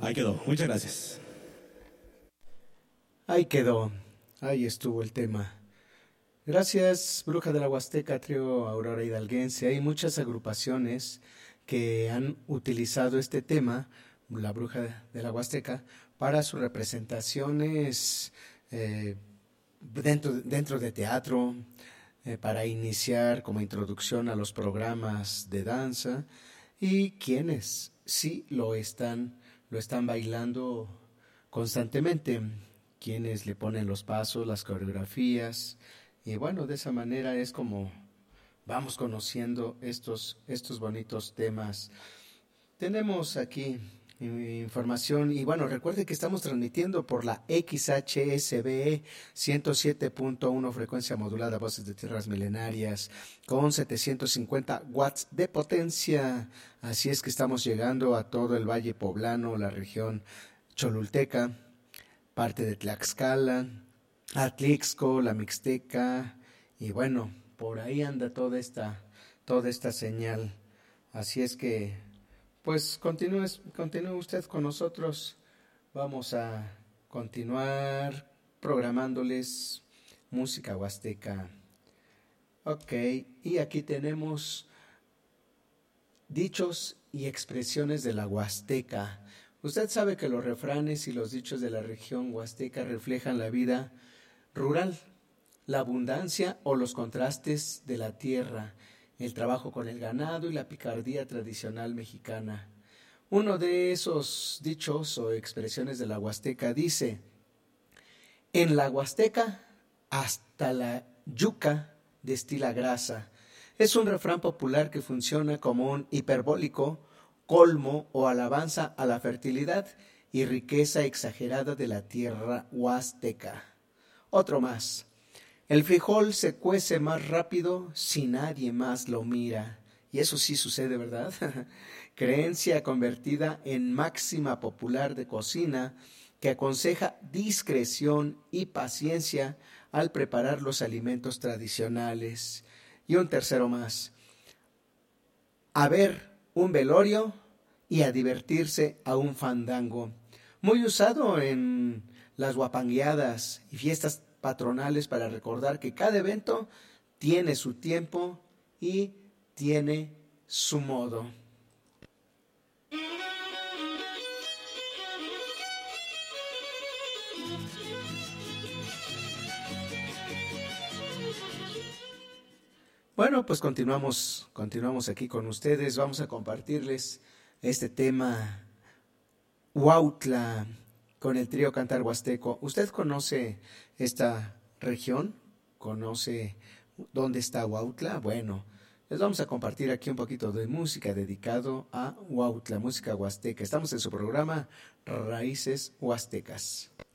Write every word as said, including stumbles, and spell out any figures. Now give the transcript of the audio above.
Ahí quedó. Muchas gracias. Ahí quedó, ahí estuvo el tema. Gracias, Bruja de la Huasteca, Trío Aurora Hidalguense. Hay muchas agrupaciones que han utilizado este tema, la Bruja de la Huasteca, para sus representaciones eh, dentro, dentro de teatro, eh, para iniciar como introducción a los programas de danza, y quienes sí lo están, lo están bailando constantemente, quienes le ponen los pasos, las coreografías, y bueno, de esa manera es como vamos conociendo estos, estos bonitos temas. Tenemos aquí información y bueno, recuerde que estamos transmitiendo por la X H S B E ciento siete punto uno frecuencia modulada, Voces de Tierras Milenarias, con setecientos cincuenta watts de potencia. Así es que estamos llegando a todo el Valle Poblano, la región cholulteca, parte de Tlaxcala, Atlixco, la Mixteca, y bueno, por ahí anda toda esta, toda esta señal. Así es que, pues continúe, continúe usted con nosotros. Vamos a continuar programándoles música huasteca. Ok, y aquí tenemos dichos y expresiones de la Huasteca. Usted sabe que los refranes y los dichos de la región huasteca reflejan la vida rural, la abundancia o los contrastes de la tierra, el trabajo con el ganado y la picardía tradicional mexicana. Uno de esos dichos o expresiones de la Huasteca dice: en la Huasteca hasta la yuca destila grasa. Es un refrán popular que funciona como un hiperbólico colmo o alabanza a la fertilidad y riqueza exagerada de la tierra huasteca. Otro más: el frijol se cuece más rápido si nadie más lo mira. Y eso sí sucede, ¿verdad? Creencia convertida en máxima popular de cocina que aconseja discreción y paciencia al preparar los alimentos tradicionales. Y un tercero más: a ver un velorio y a divertirse a un fandango. Muy usado en las guapangueadas y fiestas patronales para recordar que cada evento tiene su tiempo y tiene su modo. Bueno, pues continuamos, continuamos aquí con ustedes. Vamos a compartirles este tema Huautla con el trío Cantar Huasteco. ¿Usted conoce esta región? ¿Conoce dónde está Huautla? Bueno, les vamos a compartir aquí un poquito de música dedicado a Huautla, música huasteca. Estamos en su programa Raíces Huastecas.